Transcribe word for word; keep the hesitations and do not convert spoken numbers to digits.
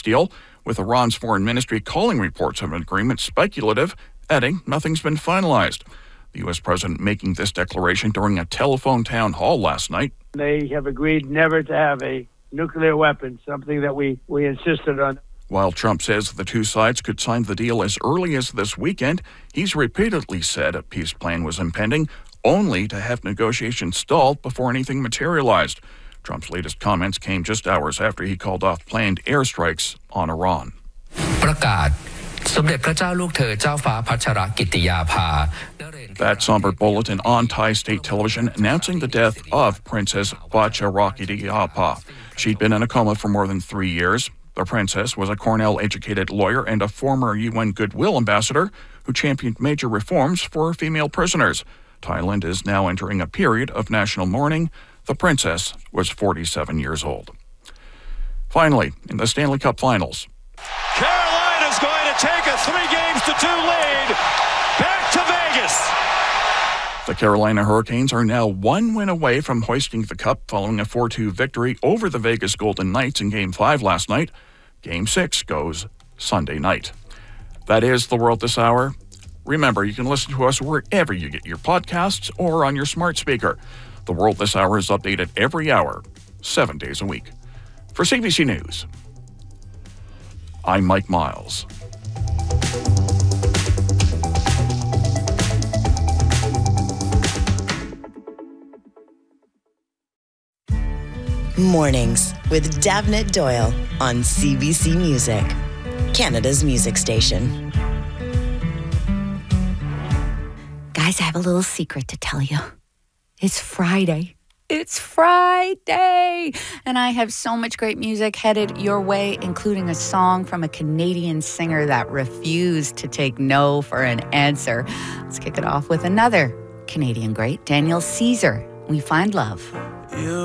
deal, with Iran's foreign ministry calling reports of an agreement speculative, adding nothing's been finalized. The U S president making this declaration during a telephone town hall last night. They have agreed never to have a nuclear weapon, something that we, we insisted on. While Trump says the two sides could sign the deal as early as this weekend, he's repeatedly said a peace plan was impending, only to have negotiations stalled before anything materialized. Trump's latest comments came just hours after he called off planned airstrikes on Iran. ประกาศสมเด็จพระเจ้าลูกเธอเจ้าฟ้าพัชรกิติยาภา That somber bulletin on Thai state television announcing the death of Princess Vajrakityapa. She'd been in a coma for more than three years. The princess was a Cornell-educated lawyer and a former U N Goodwill ambassador who championed major reforms for female prisoners. Thailand is now entering a period of national mourning. The princess was forty-seven years old. Finally, in the Stanley Cup Finals. Carolina's going to take a three games to two lead. Back to Vegas. The Carolina Hurricanes are now one win away from hoisting the cup following a four two victory over the Vegas Golden Knights in Game five last night. Game six goes Sunday night. That is The World This Hour. Remember, you can listen to us wherever you get your podcasts or on your smart speaker. The World This Hour is updated every hour, seven days a week. For C B C News, I'm Mike Miles. Mornings with Davnit Doyle on C B C Music, Canada's music station. Guys, I have a little secret to tell you. It's Friday. It's Friday! And I have so much great music headed your way, including a song from a Canadian singer that refused to take no for an answer. Let's kick it off with another Canadian great, Daniel Caesar. We Find Love. You